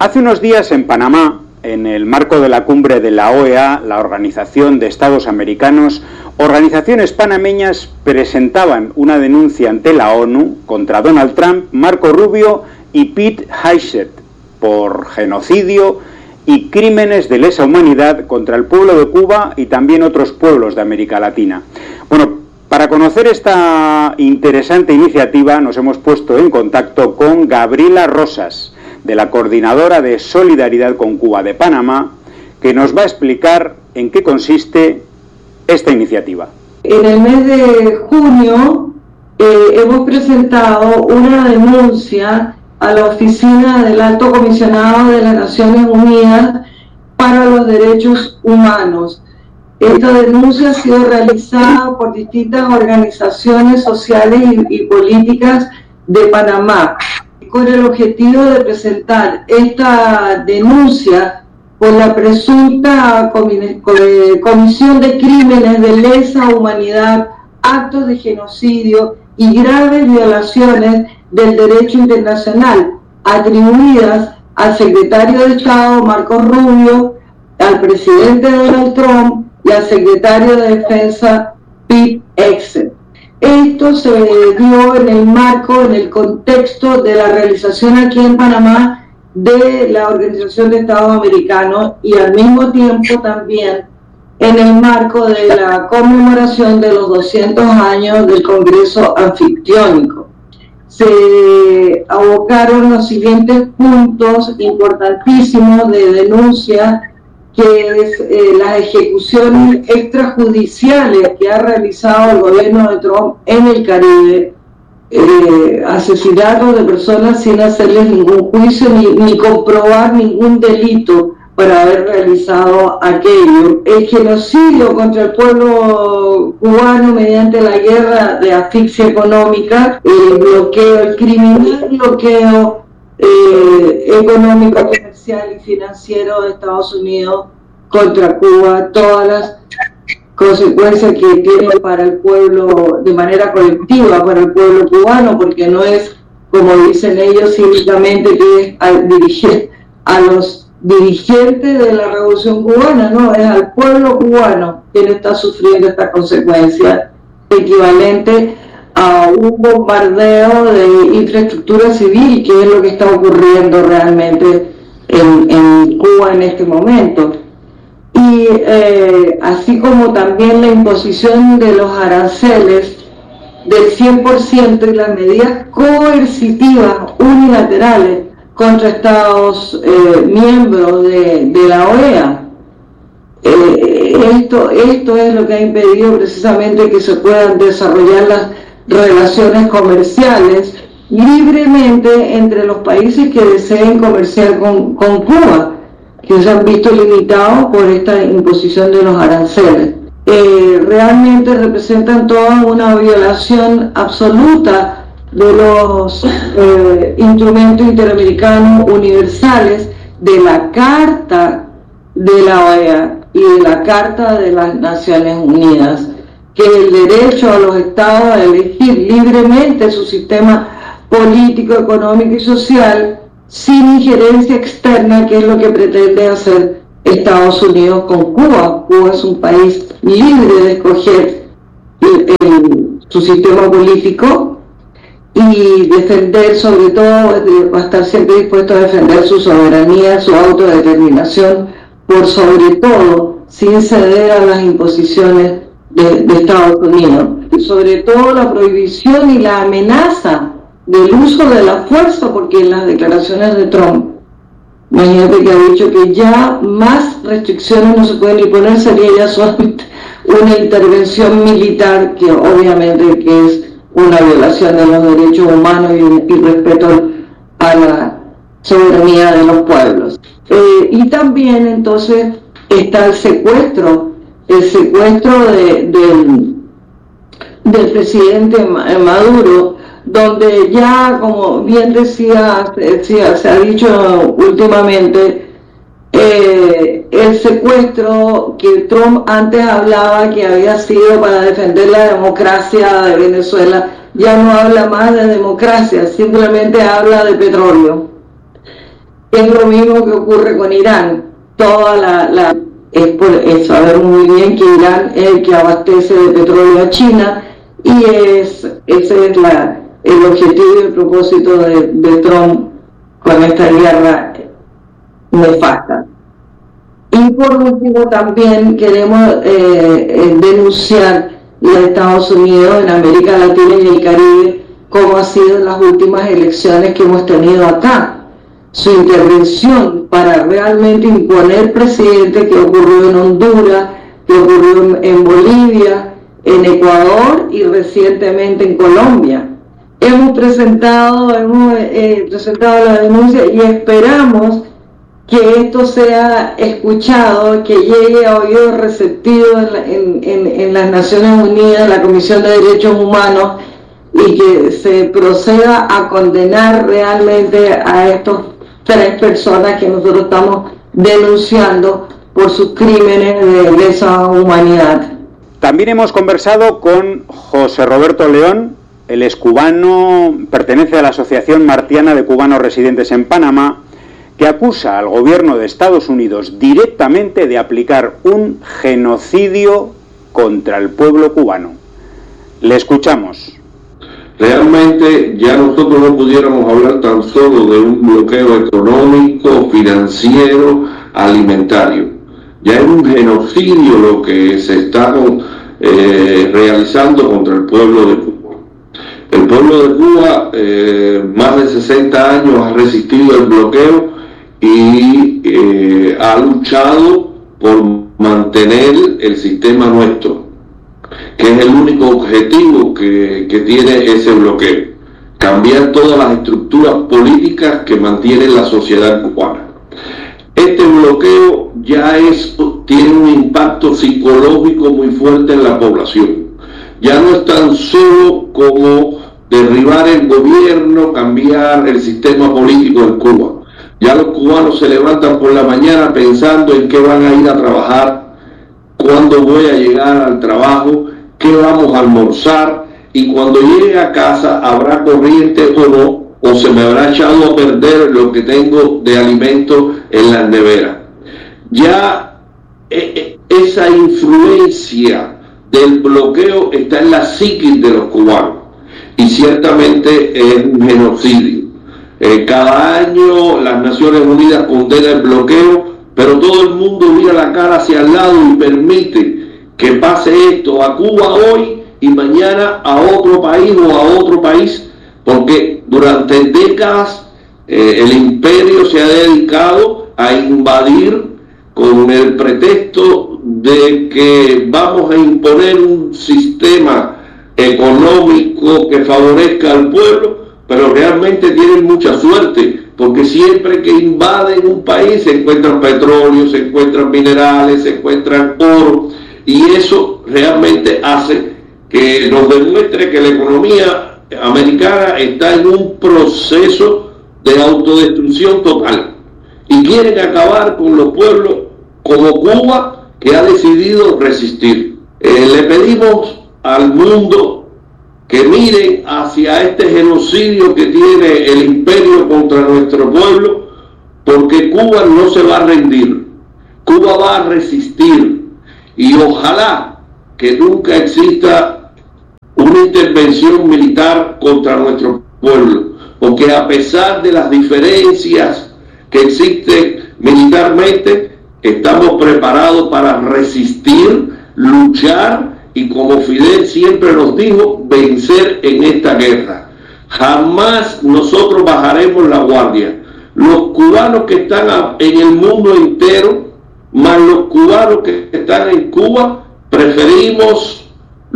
Hace unos días en Panamá, en el marco de la cumbre de la OEA, la Organización de Estados Americanos, organizaciones panameñas presentaban una denuncia ante la ONU contra Donald Trump, Marco Rubio y Pete Hegseth por genocidio y crímenes de lesa humanidad contra el pueblo de Cuba y también otros pueblos de América Latina. Bueno, para conocer esta interesante iniciativa nos hemos puesto en contacto con Gabriela Rosas, de la Coordinadora de Solidaridad con Cuba de Panamá, que nos va a explicar en qué consiste esta iniciativa. En el mes de junio hemos presentado una denuncia a la Oficina del Alto Comisionado de las Naciones Unidas para los Derechos Humanos. Esta denuncia ha sido realizada por distintas organizaciones sociales y políticas de Panamá, con el objetivo de presentar esta denuncia por la presunta comisión de crímenes de lesa humanidad, actos de genocidio y graves violaciones del derecho internacional, atribuidas al secretario de Estado Marco Rubio, al presidente Donald Trump y al secretario de Defensa Pete Hegseth. Esto se dio en el marco, en el contexto de la realización aquí en Panamá de la Organización de Estados Americanos y al mismo tiempo también en el marco de la conmemoración de los 200 años del Congreso Anfictiónico. Se abocaron los siguientes puntos importantísimos de denuncia, que es las ejecuciones extrajudiciales que ha realizado el gobierno de Trump en el Caribe, asesinatos de personas sin hacerles ningún juicio ni comprobar ningún delito para haber realizado aquello, el genocidio contra el pueblo cubano mediante la guerra de asfixia económica, el criminal bloqueo económico, comercial y financiero de Estados Unidos contra Cuba, todas las consecuencias que tiene para el pueblo de manera colectiva, para el pueblo cubano, porque no es, como dicen ellos cínicamente, que es dirigir a los dirigentes de la revolución cubana, no, es al pueblo cubano quien está sufriendo esta consecuencia equivalente a un bombardeo de infraestructura civil, que es lo que está ocurriendo realmente en Cuba en este momento. Y así como también la imposición de los aranceles del 100% y las medidas coercitivas unilaterales contra Estados miembros de la OEA. Esto es lo que ha impedido precisamente que se puedan desarrollar las relaciones comerciales libremente entre los países que deseen comerciar con Cuba, que se han visto limitados por esta imposición de los aranceles. Realmente representan toda una violación absoluta de los instrumentos interamericanos universales, de la Carta de la OEA y de la Carta de las Naciones Unidas, que el derecho a los estados a elegir libremente su sistema político, económico y social sin injerencia externa, que es lo que pretende hacer Estados Unidos con Cuba. Cuba es un país libre de escoger su sistema político y defender, sobre todo, va a estar siempre dispuesto a defender su soberanía, su autodeterminación, por sobre todo, sin ceder a las imposiciones de Estados Unidos. Y sobre todo la prohibición y la amenaza del uso de la fuerza, porque en las declaraciones de Trump, imagínate que ha dicho que ya más restricciones no se pueden imponer, sería ya solamente una intervención militar, que obviamente que es una violación de los derechos humanos y respeto a la soberanía de los pueblos. Y también entonces está el secuestro del presidente Maduro, donde ya, como bien decía, se ha dicho últimamente, el secuestro que Trump antes hablaba que había sido para defender la democracia de Venezuela, ya no habla más de democracia, simplemente habla de petróleo. Es lo mismo que ocurre con Irán. Es saber muy bien que Irán es el que abastece de petróleo a China, y ese es el objetivo y el propósito de Trump con esta guerra nefasta. Y por último también queremos denunciar a Estados Unidos en América Latina y el Caribe, como ha sido en las últimas elecciones que hemos tenido acá. Su intervención para realmente imponer presidente, que ocurrió en Honduras, que ocurrió en Bolivia, en Ecuador y recientemente en Colombia. Hemos presentado la denuncia y esperamos que esto sea escuchado, que llegue a oídos receptivos en las Naciones Unidas, la Comisión de Derechos Humanos, y que se proceda a condenar realmente a estos 3 personas que nosotros estamos denunciando por sus crímenes de lesa humanidad. También hemos conversado con José Roberto León. Él es cubano, pertenece a la Asociación Martiana de Cubanos Residentes en Panamá, que acusa al gobierno de Estados Unidos directamente de aplicar un genocidio contra el pueblo cubano. Le escuchamos. Realmente ya nosotros no pudiéramos hablar tan solo de un bloqueo económico, financiero, alimentario. Ya es un genocidio lo que se está realizando contra el pueblo de Cuba. El pueblo de Cuba más de 60 años ha resistido el bloqueo y ha luchado por mantener el sistema nuestro, que es el único objetivo que tiene ese bloqueo: cambiar todas las estructuras políticas que mantienen la sociedad cubana. Este bloqueo ya tiene un impacto psicológico muy fuerte en la población. Ya no es tan solo como derribar el gobierno, cambiar el sistema político en Cuba. Ya los cubanos se levantan por la mañana pensando en qué van a ir a trabajar, cuándo voy a llegar al trabajo, qué vamos a almorzar, y cuando llegue a casa habrá corriente o no, o se me habrá echado a perder lo que tengo de alimento en la nevera. Ya esa influencia del bloqueo está en la psiquis de los cubanos, y ciertamente es un genocidio. Cada año las Naciones Unidas condenan el bloqueo, pero todo el mundo mira la cara hacia el lado y permite que pase esto a Cuba hoy y mañana a otro país o a otro país, porque durante décadas el imperio se ha dedicado a invadir con el pretexto de que vamos a imponer un sistema económico que favorezca al pueblo, pero realmente tienen mucha suerte, porque siempre que invaden un país se encuentran petróleo, se encuentran minerales, se encuentran oro, y eso realmente hace que nos demuestre que la economía americana está en un proceso de autodestrucción total, y quieren acabar con los pueblos como Cuba, que ha decidido resistir. Le pedimos al mundo que miren hacia este genocidio que tiene el imperio contra nuestro pueblo, porque Cuba no se va a rendir, Cuba va a resistir, y ojalá que nunca exista una intervención militar contra nuestro pueblo, porque a pesar de las diferencias que existen militarmente, estamos preparados para resistir, luchar, y como Fidel siempre nos dijo, vencer en esta guerra. Jamás nosotros bajaremos la guardia. Los cubanos que están en el mundo entero, más los cubanos que están en Cuba, preferimos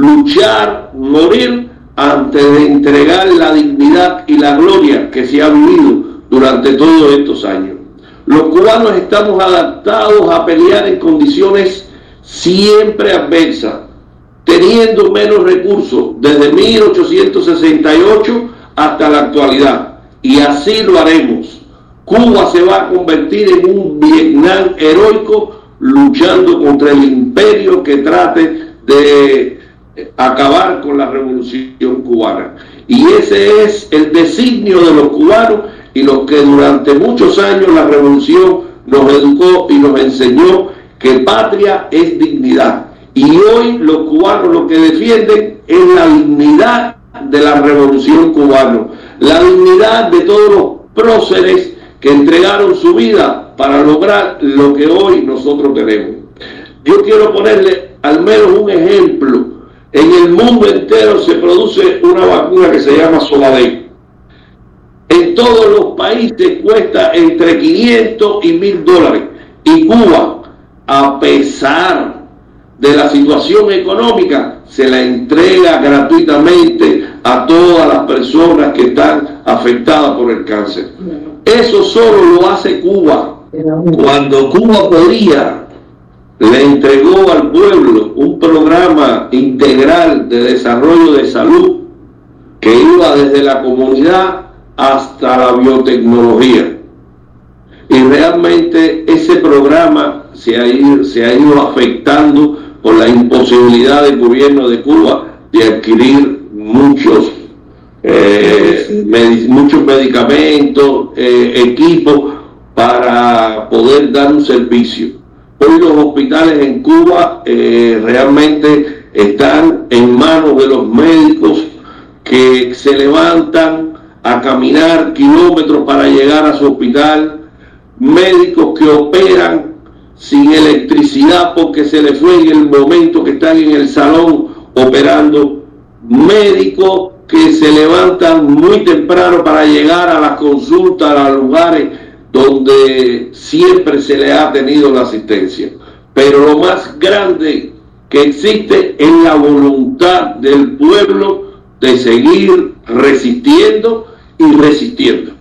luchar, morir, antes de entregar la dignidad y la gloria que se ha vivido durante todos estos años. Los cubanos estamos adaptados a pelear en condiciones siempre adversas, teniendo menos recursos desde 1868 hasta la actualidad, y así lo haremos. Cuba se va a convertir en un Vietnam heroico, luchando contra el imperio que trate de acabar con la revolución cubana. Y ese es el designio de los cubanos, y los que durante muchos años la revolución nos educó y nos enseñó que patria es dignidad. Y hoy los cubanos lo que defienden es la dignidad de la revolución cubana, la dignidad de todos los próceres que entregaron su vida para lograr lo que hoy nosotros tenemos. Yo quiero ponerle al menos un ejemplo. En el mundo entero se produce una vacuna que se llama Soladex. En todos los países cuesta entre 500 y $1,000. Y Cuba, a pesar de la situación económica, se la entrega gratuitamente a todas las personas que están afectadas por el cáncer. Eso solo lo hace Cuba. Cuando Cuba podía, le entregó al pueblo un programa integral de desarrollo de salud que iba desde la comunidad hasta la biotecnología. Y realmente ese programa se ha ido afectando por la imposibilidad del gobierno de Cuba de adquirir muchos medicamentos, equipos para poder dar un servicio. Hoy los hospitales en Cuba realmente están en manos de los médicos que se levantan a caminar kilómetros para llegar a su hospital, médicos que operan sin electricidad porque se les fue en el momento que están en el salón operando, médicos que se levantan muy temprano para llegar a las consultas, a los lugares donde siempre se le ha tenido la asistencia. Pero lo más grande que existe es la voluntad del pueblo de seguir resistiendo y resistiendo.